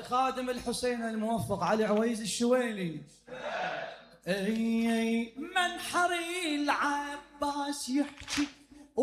خادم الحسين الموفق علي عويز الشويلي. اي منحري العباس يحكي